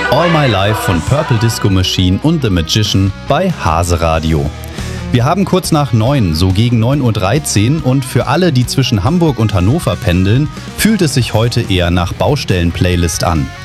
All My Life von Purple Disco Machine und The Magician bei Hase Radio. Wir haben kurz nach 9, so gegen 9.13 Uhr und für alle, die zwischen Hamburg und Hannover pendeln, fühlt es sich heute eher nach Baustellen-Playlist an.